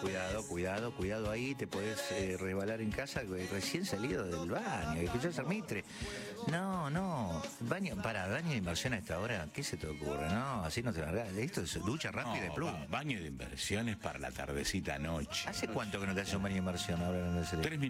cuidado ahí, te podés resbalar en casa recién salido del baño, escuchás al Mitre. No, baño de inversión a esta hora, ¿qué se te ocurre? No, así no te largás, esto es ducha rápida y plum. Baño de inversiones para la tardecita noche. ¿Hace cuánto que no te haces un baño de inversión ahora en el cerebro?